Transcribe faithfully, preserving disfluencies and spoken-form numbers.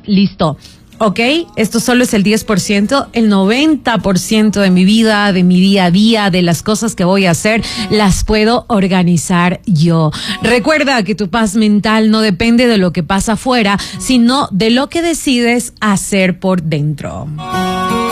listo. Ok, esto solo es el diez por ciento, el noventa por ciento de mi vida, de mi día a día, de las cosas que voy a hacer, las puedo organizar yo. Recuerda que tu paz mental no depende de lo que pasa afuera, sino de lo que decides hacer por dentro.